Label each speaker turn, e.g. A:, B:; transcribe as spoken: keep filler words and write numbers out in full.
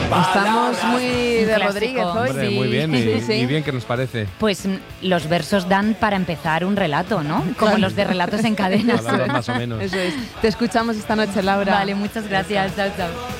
A: Estamos muy de
B: clásico.
A: Rodríguez hoy.
C: Hombre,
B: Sí.
C: muy bien, y,
A: Sí, sí.
C: y bien que nos parece.
B: Pues mm, los versos dan para empezar un relato, ¿no? Como los de relatos en cadena.
C: Palabras más o menos.
A: Eso es. Te escuchamos esta noche, Laura.
B: Vale, muchas gracias. Chao, chao.